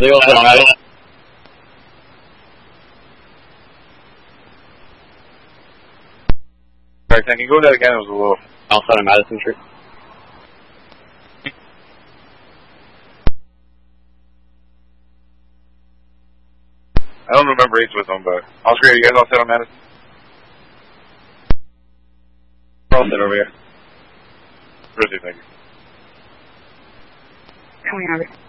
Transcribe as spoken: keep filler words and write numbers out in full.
they all set on Madison? Sorry, can you go that again? It was a little... Outside of Madison Street. I don't remember eights with them, but... Oscar, are you guys all set on Madison? We're all set over here. Really, thank you. Coming over.